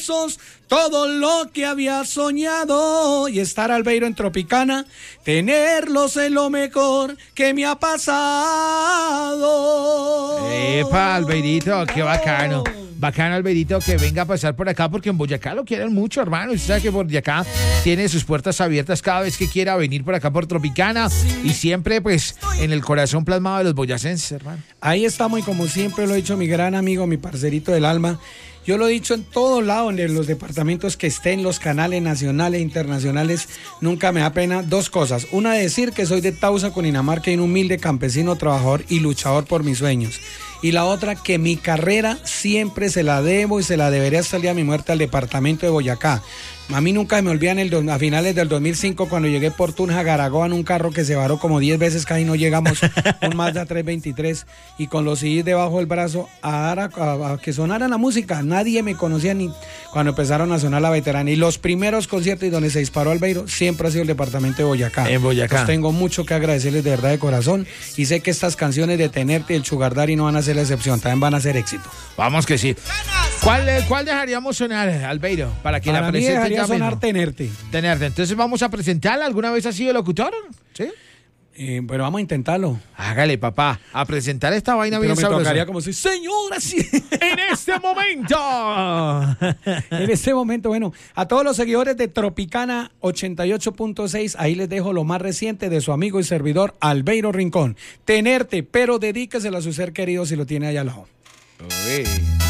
todo lo que había soñado y estar Albeiro en Tropicana, tenerlos es lo mejor que me ha pasado. Epa, Albeirito, qué bacano. Bacano, Albeirito, que venga a pasar por acá porque en Boyacá lo quieren mucho, hermano. Usted sabe que Boyacá tiene sus puertas abiertas cada vez que quiera venir por acá por Tropicana y siempre, pues, en el corazón plasmado de los boyacenses, hermano. Ahí estamos y como siempre lo ha dicho mi gran amigo, mi parcerito del alma. Yo lo he dicho en todos lados, en los departamentos que estén, los canales nacionales e internacionales, nunca me da pena dos cosas. Una, decir que soy de Tausa, Cundinamarca, y un humilde campesino, trabajador y luchador por mis sueños. Y la otra, que mi carrera siempre se la debo y se la deberé hasta el día de mi muerte al departamento de Boyacá. A mí nunca me olvidan a finales del 2005 cuando llegué por Tunja, Garagoa, en un carro que se varó como 10 veces, casi no llegamos, un Mazda 323, y con los CDs debajo del brazo a que sonara la música. Nadie me conocía ni cuando empezaron a sonar la veterana. Y los primeros conciertos y donde se disparó Albeiro siempre ha sido el departamento de Boyacá. En Boyacá. Pues tengo mucho que agradecerles de verdad de corazón y sé que estas canciones de Tenerte y el Sugar Daddy no van a ser la excepción, también van a ser éxito. Vamos que sí. ¿Cuál dejaríamos sonar, Albeiro? Para que la presente dejaría ya sonar mismo. Tenerte. Entonces vamos a presentarla. ¿Alguna vez ha sido locutor? ¿Sí? Pero vamos a intentarlo. Hágale, papá, a presentar esta vaina Pero bien me sabrosa. tocaría como si, señora, sí. En este momento. En este momento, bueno, a todos los seguidores de Tropicana 88.6, ahí les dejo lo más reciente de su amigo y servidor Albeiro Rincón. Tenerte, pero dedíqueselo a su ser querido si lo tiene allá al lado. Uy.